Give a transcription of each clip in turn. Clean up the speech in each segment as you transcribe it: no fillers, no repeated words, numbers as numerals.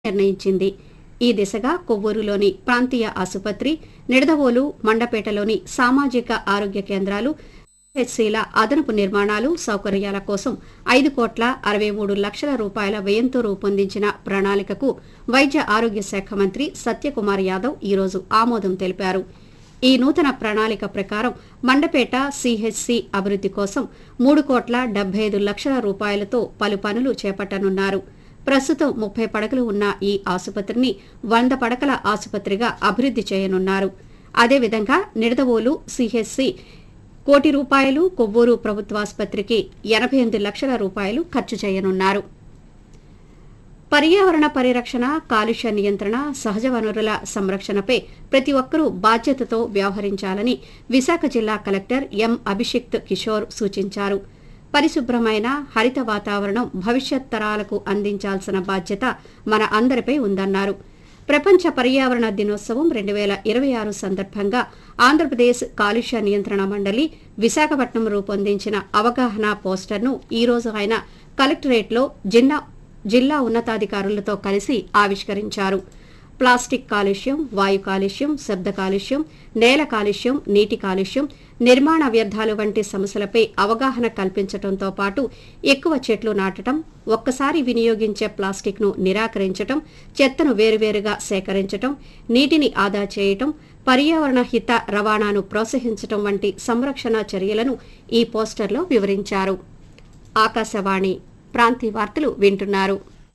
నిర్ణయించింది. ఈ దిశగా కొవ్వూరులోని ప్రాంతీయ ఆసుపత్రి, నిడదవోలు, మండపేటలోని సామాజిక ఆరోగ్య కేంద్రాలు, హెచ్సీల అదనపు నిర్మాణాలు, సౌకర్యాల కోసం 5,63,00,000 రూపాయల వ్యయంతో రూపొందించిన ప్రణాళికకు వైద్య ఆరోగ్య శాఖ మంత్రి సత్యకుమార్ యాదవ్ ఈరోజు ఆమోదం తెలిపారు. ఈ నూతన ప్రణాళిక ప్రకారం మండపేట సిహెచ్సి అభివృద్ధి కోసం 3,75,00,000 రూపాయలతో పలు పనులు చేపట్టనున్నారు. ప్రస్తుతం 30 పడకలు ఉన్న ఈ ఆసుపత్రిని 100 పడకల ఆసుపత్రిగా అభివృద్ధి చేయనున్నారు. అదేవిధంగా నిడదవోలు సిహెచ్సి ₹1,00,00,000, కొవ్వూరు ప్రభుత్వాసుపత్రికి 88,00,000 రూపాయలు ఖర్చు చేయనున్నారు. పర్యావరణ పరిరక్షణ, కాలుష్య నియంత్రణ, సహజ వనరుల సంరక్షణపై ప్రతి ఒక్కరూ బాధ్యతతో వ్యవహరించాలని విశాఖ జిల్లా కలెక్టర్ ఎం. అభిషిక్త్ కిషోర్ సూచించారు. పరిశుభ్రమైన హరిత వాతావరణం భవిష్యత్ తరాలకు అందించాల్సిన బాధ్యత మన అందరిపై ఉందన్నారు. ప్రపంచ పర్యావరణ దినోత్సవం 2026 సందర్భంగా ఆంధ్రప్రదేశ్ కాలుష్య నియంత్రణ మండలి విశాఖపట్నం రూపొందించిన అవగాహన పోస్టర్ను ఈరోజు ఆయన కలెక్టరేట్లో జిల్లా ఉన్నతాధికారులతో కలిసి ఆవిష్కరించారు. ప్లాస్టిక్ కాలుష్యం, వాయు కాలుష్యం, శబ్ద కాలుష్యం, నేల కాలుష్యం, నీటి కాలుష్యం, నిర్మాణ వ్యర్థాలు వంటి సమస్యలపై అవగాహన కల్పించడంతో పాటు ఎక్కువ చెట్లు నాటడం, ఒక్కసారి వినియోగించే ప్లాస్టిక్ను నిరాకరించడం, చెత్తను వేరువేరుగా సేకరించడం, నీటిని ఆదా చేయటం, పర్యావరణ హిత రవాణాను ప్రోత్సహించడం వంటి సంరక్షణ చర్యలను ఈ పోస్టర్లో వివరించారు. ఆకాశవాణి ప్రాంతీయ వార్తలు వింటున్నారు.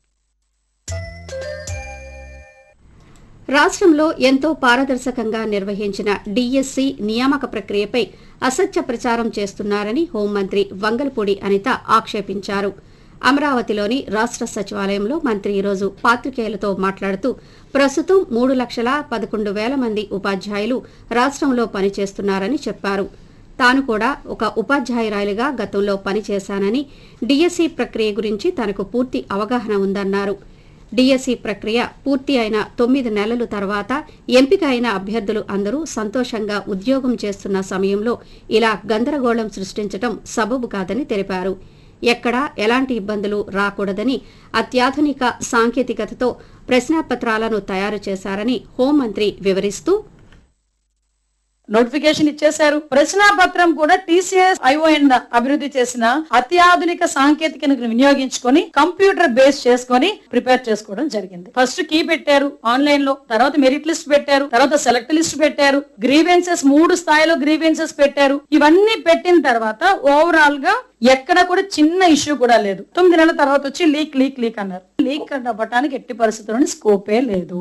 రాష్ట్రంలో ఎంతో పారదర్శకంగా నిర్వహించిన డిఎస్సి నియామక ప్రక్రియపై అసత్య ప్రచారం చేస్తున్నారని హోంమంత్రి వంగలపూడి అనిత ఆక్షేపించారు. అమరావతిలోని రాష్ట్ర సచివాలయంలో మంత్రి ఈరోజు పాత్రికేయులతో మాట్లాడుతూ ప్రస్తుతం 3,11,000 మంది ఉపాధ్యాయులు రాష్ట్రంలో పనిచేస్తున్నారని చెప్పారు. తాను కూడా ఒక ఉపాధ్యాయురాలిగా గతంలో పనిచేశానని, డిఎస్సి ప్రక్రియ గురించి తనకు పూర్తి అవగాహన ఉందన్నారు. డిఎస్సి ప్రక్రియ పూర్తి అయిన 9 నెలల తర్వాత ఎంపిక అయిన అభ్యర్థులు అందరూ సంతోషంగా ఉద్యోగం చేస్తున్న సమయంలో ఇలా గందరగోళం సృష్టించడం సబబు కాదని తెలిపారు. ఎక్కడా ఎలాంటి ఇబ్బందులు రాకూడదని అత్యాధునిక సాంకేతికతతో ప్రశ్నాపత్రాలను తయారు చేశారని హోంమంత్రి వివరిస్తూ, నోటిఫికేషన్ ఇచ్చేశారు. ప్రశ్నాపత్రం కూడా టీసీఎస్ ఐఓఎన్ అభివృద్ధి చేసిన అత్యాధునిక సాంకేతికతను వినియోగించుకొని కంప్యూటర్ బేస్ చేసుకొని ప్రిపేర్ చేసుకోవడం జరిగింది. ఫస్ట్ కీ పెట్టారు ఆన్లైన్ లో, తర్వాత మెరిట్ లిస్ట్ పెట్టారు, తర్వాత సెలెక్ట్ లిస్ట్ పెట్టారు, గ్రీవెన్సెస్ 3 స్థాయిలో గ్రీవెన్సెస్ పెట్టారు. ఇవన్నీ పెట్టిన తర్వాత ఓవరాల్ గా ఎక్కడ కూడా చిన్న ఇష్యూ కూడా లేదు. 9 నెలల తర్వాత వచ్చి లీక్ అన్నారు. లీక్ అవ్వటానికి ఎట్టి పరిస్థితుల్లోని స్కోపే లేదు.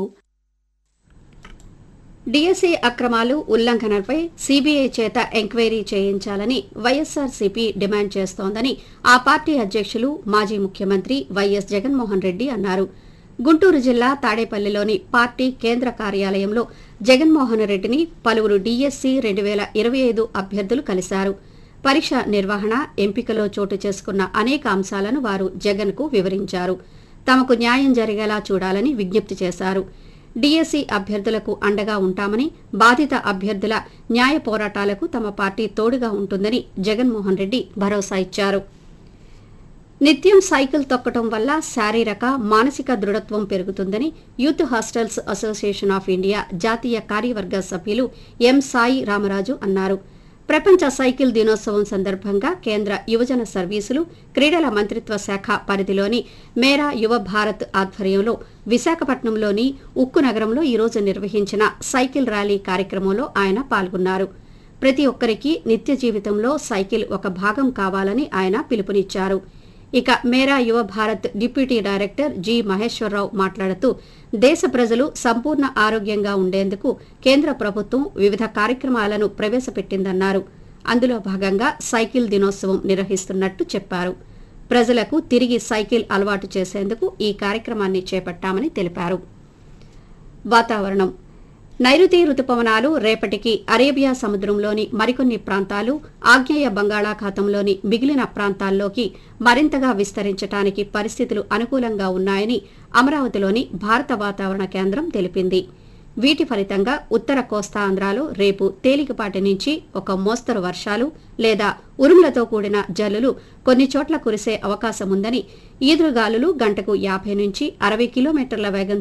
డిఎస్సి అక్రమాలు, ఉల్లంఘనలపై సీబీఐ చేత ఎంక్వైరీ చేయించాలని వైఎస్సార్సీపీ డిమాండ్ చేస్తోందని ఆ పార్టీ అధ్యక్షులు, మాజీ ముఖ్యమంత్రి వైఎస్ జగన్మోహన్ రెడ్డి అన్నారు. గుంటూరు జిల్లా తాడేపల్లిలోని పార్టీ కేంద్ర కార్యాలయంలో జగన్మోహన్ రెడ్డిని పలువురు డిఎస్సి 2025 అభ్యర్థులు కలిశారు. పరీక్ష నిర్వహణ, ఎంపికలో చోటు చేసుకున్న అనేక అంశాలను వారు జగన్కు వివరించారు. తమకు న్యాయం జరిగేలా చూడాలని విజ్ఞప్తి చేశారు. డిఎస్సి అభ్యర్థులకు అండగా ఉంటామని, బాధిత అభ్యర్థుల న్యాయ పోరాటాలకు తమ పార్టీ తోడుగా ఉంటుందని జగన్మోహన్ రెడ్డి భరోసా ఇచ్చారు. నిత్యం సైకిల్ తొక్కడం వల్ల శారీరక, మానసిక దృఢత్వం పెరుగుతుందని youth hostels association of India జాతీయ కార్యవర్గ సభ్యులు ఎం. సాయి రామరాజు అన్నారు. ప్రపంచ సైకిల్ దినోత్సవం సందర్భంగా కేంద్ర యువజన సర్వీసులు, క్రీడల మంత్రిత్వ శాఖ పరిధిలోని మేరా యువ భారత్ ఆధ్వర్యంలో విశాఖపట్నంలోని ఉక్కు నగరంలో ఈరోజు నిర్వహించిన సైకిల్ ర్యాలీ కార్యక్రమంలో ఆయన పాల్గొన్నారు. ప్రతి ఒక్కరికి నిత్య జీవితంలో సైకిల్ ఒక భాగం కావాలని ఆయన పిలుపునిచ్చారు. ఇక మేరా యువ Bharat deputy director G. Maheswararao మాట్లాడుతూ దేశ ప్రజలు సంపూర్ణ ఆరోగ్యంగా ఉండేందుకు కేంద్ర ప్రభుత్వం వివిధ కార్యక్రమాలను ప్రవేశపెట్టిందన్నారు. అందులో భాగంగా సైకిల్ దినోత్సవం నిర్వహిస్తున్నట్టు చెప్పారు. ప్రజలకు తిరిగి సైకిల్ అలవాటు చేసేందుకు ఈ కార్యక్రమాన్ని చేపట్టామని తెలిపారు. వాతావరణం. నైరుతి రుతుపవనాలు రేపటికి అరేబియా సముద్రంలోని మరికొన్ని ప్రాంతాలు, ఆగ్నేయ బంగాళాఖాతంలోని మిగిలిన ప్రాంతాల్లోకి మరింతగా విస్తరించడానికి పరిస్థితులు అనుకూలంగా ఉన్నాయని అమరావతిలోని భారత వాతావరణ కేంద్రం తెలిపింది. వీటి ఫలితంగా ఉత్తర కోస్తాంధ్రాలో రేపు తేలికపాటి నుంచి ఒక మోస్తరు వర్షాలు లేదా ఉరుములతో కూడిన జల్లులు కొన్ని చోట్ల కురిసే అవకాశముందని, ఈదురుగాలులు గంటకు 50 నుంచి 60 కిలోమీటర్ల వేగంతో